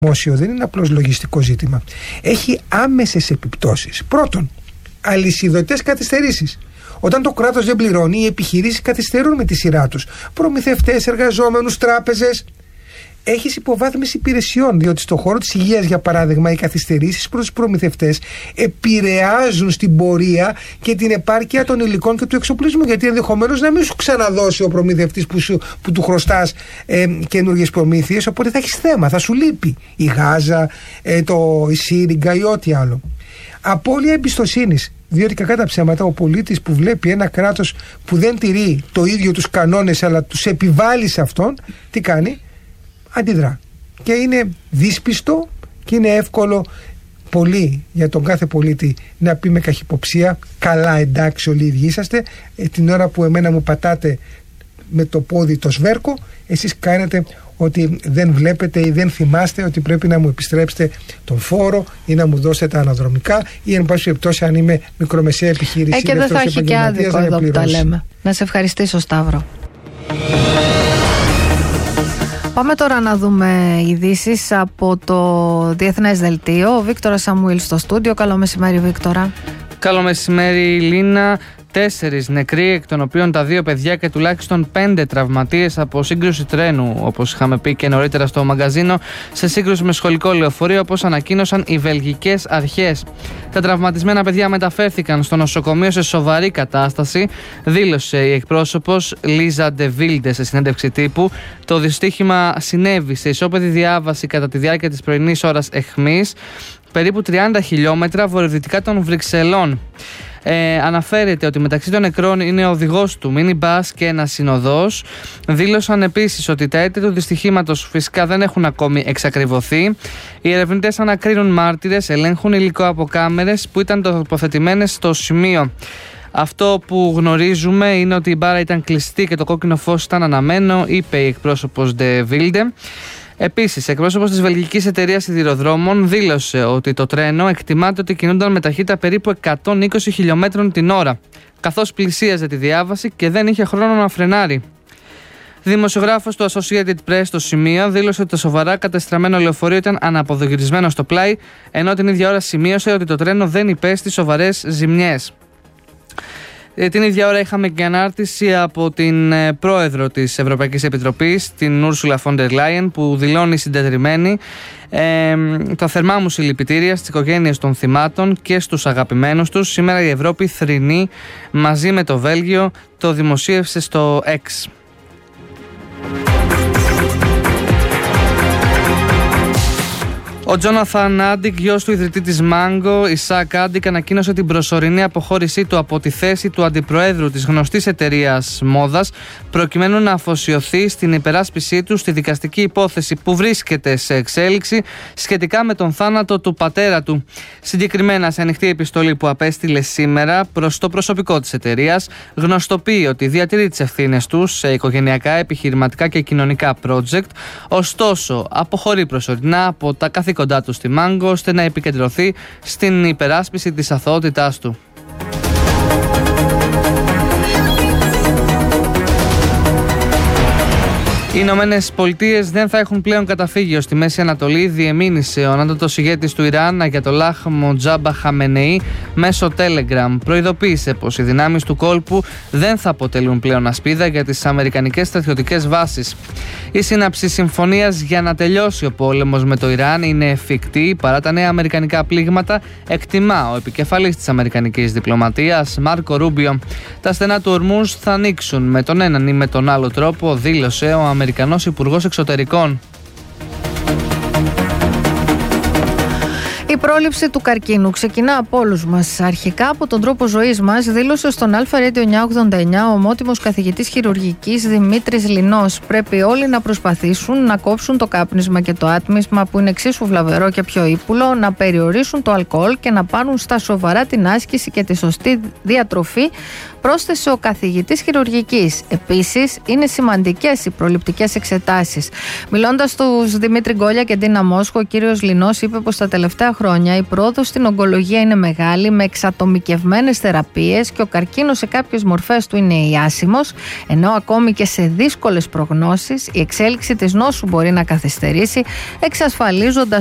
δημόσιο δεν είναι απλώς λογιστικό ζήτημα. Έχει άμεσες επιπτώσεις. Πρώτον, αλυσιδωτές καθυστερήσεις. Όταν το κράτος δεν πληρώνει, οι επιχειρήσεις καθυστερούν με τη σειρά τους. Προμηθευτές, εργαζόμενους, τράπεζες. Έχεις υποβάθμιση υπηρεσιών, διότι στον χώρο της υγείας, για παράδειγμα, οι καθυστερήσεις προς τους προμηθευτές επηρεάζουν στην πορεία και την επάρκεια των υλικών και του εξοπλισμού. Γιατί ενδεχομένως να μην σου ξαναδώσει ο προμηθευτής που του χρωστάς καινούργιες προμήθειες, οπότε θα έχεις θέμα, θα σου λείπει η γάζα, η σύριγγα ή ό,τι άλλο. Απώλεια εμπιστοσύνης. Διότι κακά τα ψέματα, ο πολίτης που βλέπει ένα κράτος που δεν τηρεί το ίδιο τους κανόνες, αλλά τους επιβάλλει σε αυτόν, τι κάνει? Αντιδρά. Και είναι δύσπιστο και είναι εύκολο πολύ για τον κάθε πολίτη να πει με καχυποψία, καλά, εντάξει, όλοι οι ίδιοι είσαστε, την ώρα που εμένα μου πατάτε με το πόδι το σβέρκο, εσείς κάνετε ότι δεν βλέπετε ή δεν θυμάστε ότι πρέπει να μου επιστρέψετε τον φόρο ή να μου δώσετε τα αναδρομικά, ή εν πάση περιπτώσει, αν είμαι μικρομεσαία επιχείρηση. Και δεν θα έχει και άδικο εδώ που τα λέμε. Να σε ευχαριστήσω, Σταύρο. Πάμε τώρα να δούμε ειδήσεις από το Διεθνές Δελτίο. Ο Βίκτορας Σαμουήλ στο στούντιο. Καλό μεσημέρι, Βίκτορα. Καλό μεσημέρι, Λίνα. 4 νεκροί, εκ των οποίων τα 2 παιδιά και τουλάχιστον 5 τραυματίες από σύγκρουση τρένου, όπως είχαμε πει και νωρίτερα στο μαγκαζίνο, σε σύγκρουση με σχολικό λεωφορείο, όπως ανακοίνωσαν οι βελγικές αρχές. Τα τραυματισμένα παιδιά μεταφέρθηκαν στο νοσοκομείο σε σοβαρή κατάσταση, δήλωσε η εκπρόσωπος Λίζα Ντεβίλντε σε συνέντευξη τύπου. Το δυστύχημα συνέβη σε ισόπεδη διάβαση κατά τη διάρκεια της πρωινής ώρας εχμής, περίπου 30 χιλιόμετρα βορειοδυτικά των Βρυξελών. Αναφέρεται ότι μεταξύ των νεκρών είναι ο οδηγός του μίνιμπας και ένας συνοδός. Δήλωσαν επίσης ότι τα αίτια του δυστυχήματος φυσικά δεν έχουν ακόμη εξακριβωθεί. Οι ερευνητές ανακρίνουν μάρτυρες, ελέγχουν υλικό από κάμερες που ήταν τοποθετημένες στο σημείο. Αυτό που γνωρίζουμε είναι ότι η μπάρα ήταν κλειστή και το κόκκινο φως ήταν αναμένο, είπε η εκπρόσωπος De Wilde. Επίσης, εκπρόσωπος της βελγικής εταιρείας σιδηροδρόμων δήλωσε ότι το τρένο εκτιμάται ότι κινούνταν με ταχύτητα περίπου 120 χιλιόμετρων την ώρα, καθώς πλησίαζε τη διάβαση και δεν είχε χρόνο να φρενάρει. Δημοσιογράφος του Associated Press στο σημείο δήλωσε ότι το σοβαρά κατεστραμμένο λεωφορείο ήταν αναποδογυρισμένο στο πλάι, ενώ την ίδια ώρα σημείωσε ότι το τρένο δεν υπέστη σοβαρές ζημιές. Την ίδια ώρα είχαμε και ανάρτηση από την πρόεδρο της Ευρωπαϊκής Επιτροπής, την Ursula von der Leyen, που δηλώνει συντετριμμένη τα θερμά μου συλληπιτήρια στις οικογένειες των θυμάτων και στους αγαπημένους τους. Σήμερα η Ευρώπη θρηνεί μαζί με το Βέλγιο, το δημοσίευσε στο X. Ο Τζόναθαν Άντικ, γιος του ιδρυτή της Mango, Ισακ Άντικ, ανακοίνωσε την προσωρινή αποχώρησή του από τη θέση του αντιπροέδρου της γνωστής εταιρείας μόδας, προκειμένου να αφοσιωθεί στην υπεράσπισή του στη δικαστική υπόθεση που βρίσκεται σε εξέλιξη σχετικά με τον θάνατο του πατέρα του. Συγκεκριμένα, σε ανοιχτή επιστολή που απέστειλε σήμερα προς το προσωπικό της εταιρείας, γνωστοποιεί ότι διατηρεί τις ευθύνες του σε οικογενειακά, επιχειρηματικά και κοινωνικά project, ωστόσο αποχωρεί προσωρινά από τα καθήκοντά του στη Mango, ώστε να επικεντρωθεί στην υπεράσπιση της αθωότητάς του. Οι Ηνωμένες Πολιτείες δεν θα έχουν πλέον καταφύγιο στη Μέση Ανατολή, διεμήνυσε ο ανώτατος ηγέτης του Ιράν, Αγιατολάχ Μοτζάμπα Χαμενεή, μέσω Telegram. Προειδοποίησε πως οι δυνάμεις του κόλπου δεν θα αποτελούν πλέον ασπίδα για τις αμερικανικές στρατιωτικές βάσεις. Η σύναψη συμφωνίας για να τελειώσει ο πόλεμος με το Ιράν είναι εφικτή παρά τα νέα αμερικανικά πλήγματα, εκτιμά ο επικεφαλής της αμερικανικής διπλωματίας, Μάρκο Ρούμπιο. Τα στενά του Ορμούζ θα ανοίξουν με τον έναν ή με τον άλλο τρόπο, δήλωσε ο Αμερικανός Υπουργός Εξωτερικών. Η πρόληψη του καρκίνου ξεκινά από όλους μας. Αρχικά από τον τρόπο ζωής μας, δήλωσε στον Αλφα Radio 989 ο ομότιμος καθηγητής χειρουργικής Δημήτρης Λινός. Πρέπει όλοι να προσπαθήσουν να κόψουν το κάπνισμα και το άτμισμα, που είναι εξίσου βλαβερό και πιο ύπουλο, να περιορίσουν το αλκοόλ και να πάρουν στα σοβαρά την άσκηση και τη σωστή διατροφή, πρόσθεσε ο καθηγητής χειρουργικής. Επίσης, είναι σημαντικές οι προληπτικές εξετάσεις. Μιλώντας στους Δημήτρη Γκόλια και Ντίνα Μόσχο, ο κύριος Λινός είπε πως τα τελευταία χρόνια η πρόοδος στην ογκολογία είναι μεγάλη, με εξατομικευμένες θεραπείες, και ο καρκίνος σε κάποιες μορφές του είναι ιάσιμος, ενώ ακόμη και σε δύσκολες προγνώσεις η εξέλιξη της νόσου μπορεί να καθυστερήσει, εξασφαλίζοντας